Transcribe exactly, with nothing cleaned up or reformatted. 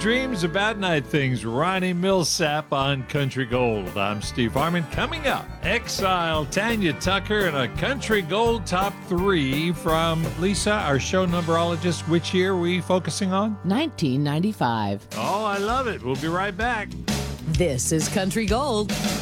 dreams about night things. Ronnie Millsap on Country Gold. I'm Steve Harmon. Coming up, Exile, Tanya Tucker, and a Country Gold top three from Lisa, our show numberologist. Which year are we focusing on? nineteen ninety-five. Oh, I love it. We'll be right back. This is Country Gold.